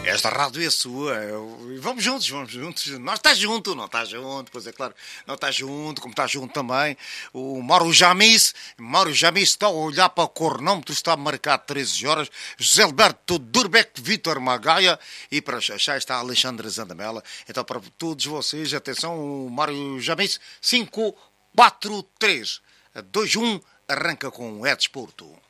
Esta rádio é sua. Vamos juntos, vamos juntos. Não está junto, não está junto, pois é claro. Não está junto, como está junto também o Mauro Jamis. Mauro Jamis está a olhar para o cronómetro, está marcado 13 horas. José Alberto Durbeck, Vítor Magaia e para Xaxá está Alexandre Zandamela. Então, para todos vocês, atenção, o Mauro Jamis, 5, 4, 3, 2, 1, arranca com o Desporto.